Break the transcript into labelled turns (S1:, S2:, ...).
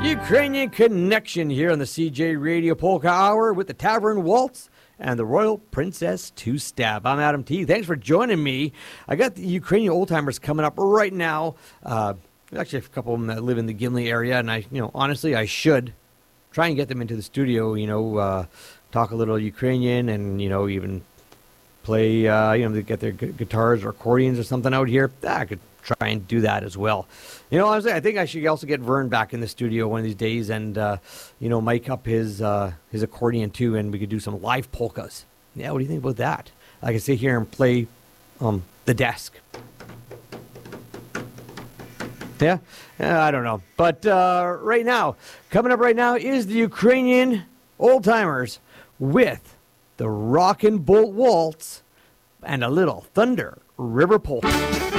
S1: Ukrainian Connection here on the CJ Radio Polka Hour with the Tavern Waltz and the Royal Princess Two-Step. I'm Adam T. Thanks for joining me. I got the Ukrainian old-timers coming up right now. Actually, a couple of them that live in the Gimli area, and honestly, I should try and get them into the studio, talk a little Ukrainian and, even play, they get their guitars or accordions or something out here. I could try and do that as well. Honestly, I think I should also get Vern back in the studio one of these days and, mic up his accordion too, and we could do some live polkas. Yeah, what do you think about that? I can sit here and play the desk. Yeah, I don't know. But coming up right now is the Ukrainian old-timers with the Rockin' Bolt Waltz and a little Thunder River Polka.